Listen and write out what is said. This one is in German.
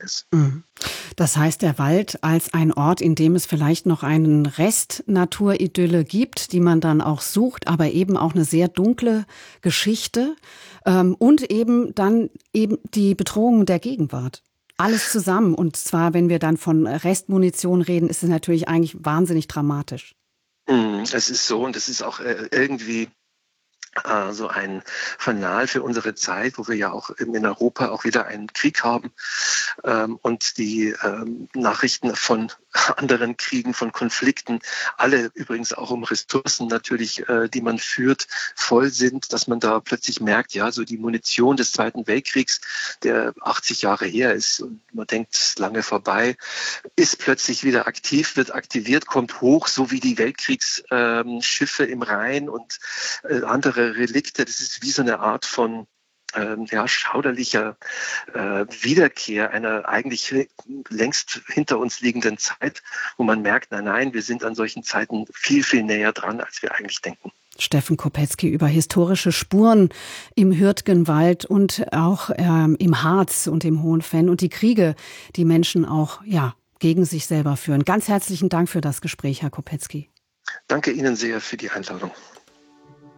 ist. Mhm. Das heißt, der Wald als ein Ort, in dem es vielleicht noch einen Rest Naturidylle gibt, die man dann auch sucht, aber eben auch eine sehr dunkle Geschichte, und eben dann eben die Bedrohung der Gegenwart. Alles zusammen. Und zwar, wenn wir dann von Restmunition reden, ist es natürlich eigentlich wahnsinnig dramatisch. Es ist so, und es ist auch irgendwie so ein Fanal für unsere Zeit, wo wir ja auch in Europa auch wieder einen Krieg haben, und die Nachrichten von anderen Kriegen, von Konflikten, alle übrigens auch um Ressourcen natürlich, die man führt, voll sind, dass man da plötzlich merkt, ja, so die Munition des Zweiten Weltkriegs, der 80 Jahre her ist und man denkt, es ist lange vorbei, ist plötzlich wieder aktiv, wird aktiviert, kommt hoch, so wie die Weltkriegsschiffe im Rhein und andere Relikte. Das ist wie so eine Art von schauderlicher Wiederkehr einer eigentlich längst hinter uns liegenden Zeit, wo man merkt, nein, wir sind an solchen Zeiten viel, viel näher dran, als wir eigentlich denken. Steffen Kopetzky über historische Spuren im Hürtgenwald und auch im Harz und im Hohenfenn und die Kriege, die Menschen auch gegen sich selber führen. Ganz herzlichen Dank für das Gespräch, Herr Kopetzky. Danke Ihnen sehr für die Einladung.